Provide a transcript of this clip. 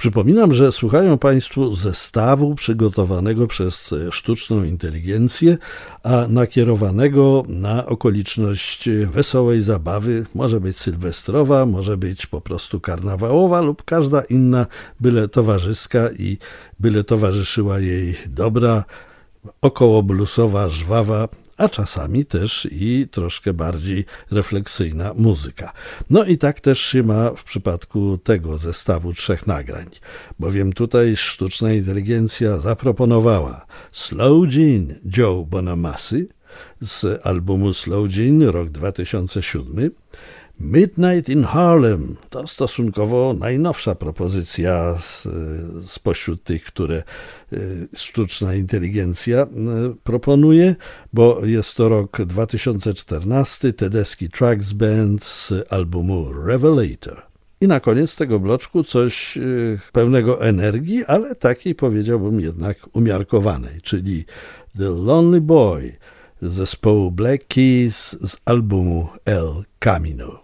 Przypominam, że słuchają Państwo zestawu przygotowanego przez sztuczną inteligencję, a nakierowanego na okoliczność wesołej zabawy. Może być sylwestrowa, może być po prostu karnawałowa lub każda inna, byle towarzyska i byle towarzyszyła jej dobra, około bluesowa, żwawa, a czasami też i troszkę bardziej refleksyjna muzyka. No i tak też się ma w przypadku tego zestawu 3 nagrań, bowiem tutaj sztuczna inteligencja zaproponowała Slow Jean Joe Bonamassa z albumu Slow Jean, rok 2007, Midnight in Harlem, to stosunkowo najnowsza propozycja spośród tych, które sztuczna inteligencja proponuje, bo jest to rok 2014, Tedeschi Trucks Band z albumu Revelator. I na koniec tego bloczku coś pełnego energii, ale takiej, powiedziałbym, jednak umiarkowanej, czyli The Lonely Boy zespołu Black Keys z albumu El Camino.